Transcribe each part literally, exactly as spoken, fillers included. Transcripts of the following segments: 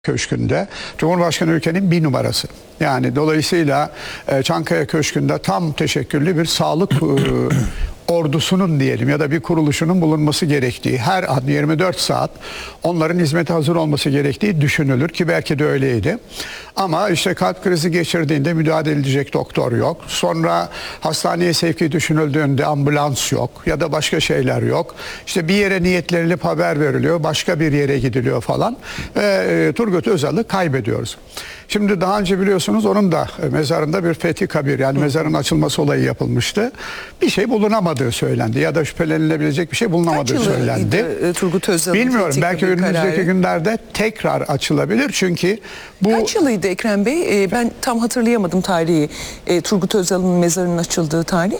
Köşkü'nde Cumhurbaşkanı ülkenin bir numarası. Yani dolayısıyla e, Çankaya Köşkü'nde tam teşekküllü bir sağlık e, ordusunun diyelim ya da bir kuruluşunun bulunması gerektiği, her an yirmi dört saat onların hizmete hazır olması gerektiği düşünülür ki belki de öyleydi. Ama işte kalp krizi geçirdiğinde müdahale edilecek doktor yok. Sonra hastaneye sevki düşünüldüğünde ambulans yok ya da başka şeyler yok. İşte bir yere niyetlenilip haber veriliyor, başka bir yere gidiliyor falan ve e, Turgut Özal'ı kaybediyoruz. Şimdi daha önce biliyorsunuz onun da mezarında bir fethi kabir, yani mezarın açılması olayı yapılmıştı. Bir şey bulunamadığı söylendi ya da şüphelenilebilecek bir şey bulunamadığı söylendi. Turgut Özal'ın bilmiyorum, belki önümüzdeki kararı. günlerde tekrar açılabilir çünkü bu... Kaç yılıydı Ekrem Bey? Ee, ben tam hatırlayamadım tarihi. Ee, Turgut Özal'ın mezarının açıldığı tarih.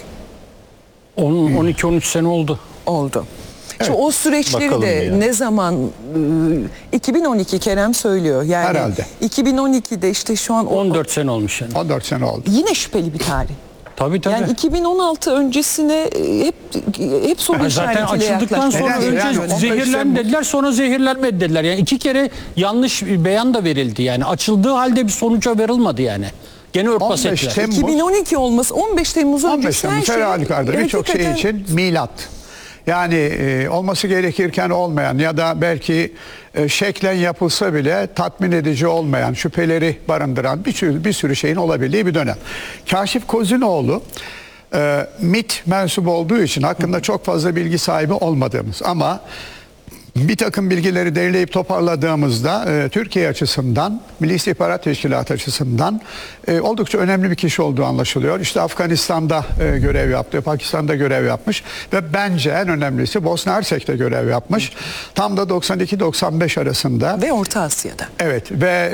on iki on üç sene oldu. Oldu. Evet. Şimdi o süreçleri Bakalım de yani. ne zaman iki bin on iki Kerem söylüyor. Yani herhalde. iki bin on ikide işte şu an on dört sene olmuş yani. on dört sene oldu. Yine şüpheli bir tarih. Tabii tabii. Yani iki bin on altı öncesine hep hep soru yani zaten açıldıktan sonra önce yani zehirlen dediler, sonra zehirlenmedi dediler. Yani iki kere yanlış bir beyan da verildi yani. Açıldığı halde bir sonuca verilmedi yani. Gene örtbas ettiler. iki bin on iki olması on beş Temmuz öncesi on beş Temmuz her halükarda birçok şey için milat. Yani e, olması gerekirken olmayan ya da belki e, şeklen yapılsa bile tatmin edici olmayan, şüpheleri barındıran bir sürü, bir sürü şeyin olabildiği bir dönem. Kaşif Kozinoğlu e, MİT mensubu olduğu için hakkında çok fazla bilgi sahibi olmadığımız ama bir takım bilgileri derleyip toparladığımızda e, Türkiye açısından, Milli İstihbarat Teşkilatı açısından e, oldukça önemli bir kişi olduğu anlaşılıyor. İşte Afganistan'da e, görev yaptı, Pakistan'da görev yapmış ve bence en önemlisi Bosna Hersek'te görev yapmış. Tam da doksan iki doksan beş arasında. Ve Orta Asya'da. Evet ve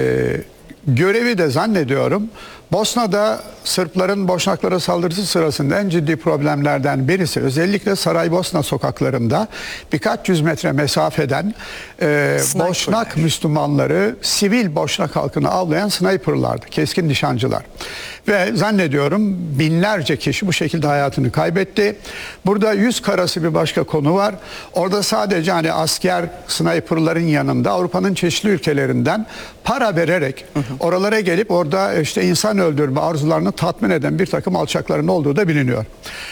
e, görevi de zannediyorum Bosna'da Sırpların Boşnaklara saldırısı sırasında en ciddi problemlerden birisi özellikle Saraybosna sokaklarında birkaç yüz metre mesafeden e, Boşnak Müslümanları, sivil Boşnak halkını avlayan sniperlardı, keskin nişancılar. Ve zannediyorum binlerce kişi bu şekilde hayatını kaybetti. Burada yüz karası bir başka konu var. Orada sadece hani asker sniperların yanında Avrupa'nın çeşitli ülkelerinden para vererek hı hı. oralara gelip orada işte insan öldürme arzularını tatmin eden bir takım alçakların olduğu da biliniyor.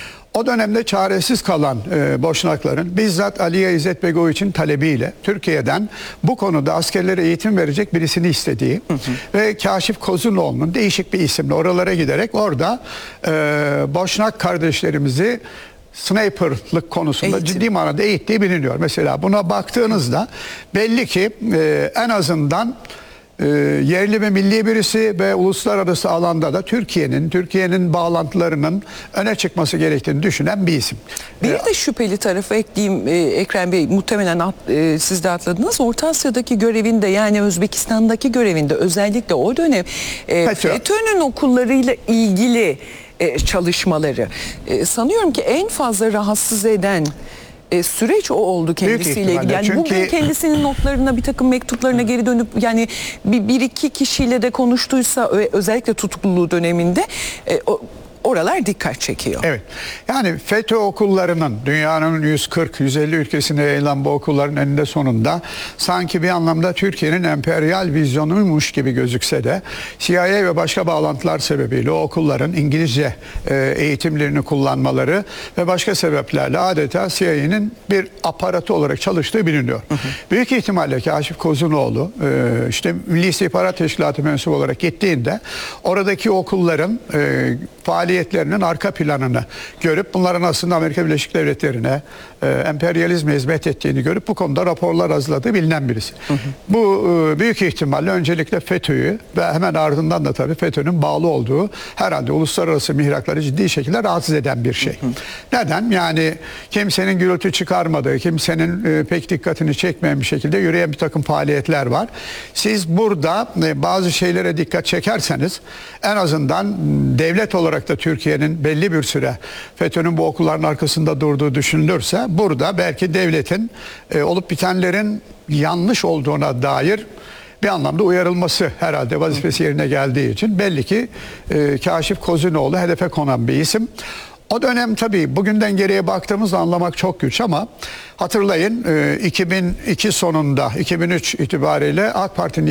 O dönemde çaresiz kalan e, Boşnakların bizzat Aliye İzzet Begoviç'in talebiyle Türkiye'den bu konuda askerlere eğitim verecek birisini istediği hı hı. ve Kaşif Kozinoğlu'nun değişik bir isimle oralara giderek orada e, Boşnak kardeşlerimizi sniperlık konusunda Eğitim. ciddi manada eğittiği biliniyor. Mesela buna baktığınızda belli ki e, en azından e, yerli ve milli birisi ve uluslararası alanda da Türkiye'nin Türkiye'nin bağlantılarının öne çıkması gerektiğini düşünen bir isim. Bir de şüpheli tarafı ekleyeyim e, Ekrem Bey, muhtemelen e, siz de atladınız. Orta Asya'daki görevinde, yani Özbekistan'daki görevinde özellikle o dönem e, FETÖ'nün okullarıyla ilgili çalışmaları. Ee, sanıyorum ki en fazla rahatsız eden e, süreç o oldu kendisiyle ilgili. Yani çünkü... bugün kendisinin notlarına, bir takım mektuplarına geri dönüp yani bir, bir iki kişiyle de konuştuysa özellikle tutukluluğu döneminde e, o, oralar dikkat çekiyor. Evet. Yani FETÖ okullarının dünyanın yüz kırk yüz elli ülkesine yayılan bu okulların eninde sonunda sanki bir anlamda Türkiye'nin emperyal vizyonuymuş gibi gözükse de C I A ve başka bağlantılar sebebiyle o okulların İngilizce e, eğitimlerini kullanmaları ve başka sebeplerle adeta C I A'nin bir aparatı olarak çalıştığı biliniyor. Hı hı. Büyük ihtimalle Kaşif Kozinoğlu e, işte Milli İstihbarat Teşkilatı mensubu olarak gittiğinde oradaki okulların e, faaliyetlerinin arka planını görüp bunların aslında Amerika Birleşik Devletleri'ne e, emperyalizme hizmet ettiğini görüp bu konuda raporlar hazırladığı bilinen birisi. Hı hı. Bu e, büyük ihtimalle öncelikle FETÖ'yü ve hemen ardından da tabii FETÖ'nün bağlı olduğu herhalde uluslararası mihrakları ciddi şekilde rahatsız eden bir şey. Hı hı. Neden? Yani kimsenin gürültü çıkarmadığı, kimsenin e, pek dikkatini çekmeyen bir şekilde yürüyen bir takım faaliyetler var. Siz burada e, bazı şeylere dikkat çekerseniz en azından devlet olarak da Türkiye'nin belli bir süre FETÖ'nün bu okulların arkasında durduğu düşünülürse burada belki devletin e, olup bitenlerin yanlış olduğuna dair bir anlamda uyarılması herhalde vazifesi yerine geldiği için belli ki e, Kaşif Kozinoğlu hedefe konan bir isim. O dönem tabii bugünden geriye baktığımızda anlamak çok güç ama hatırlayın iki bin iki sonunda iki bin üç itibariyle AK Parti'nin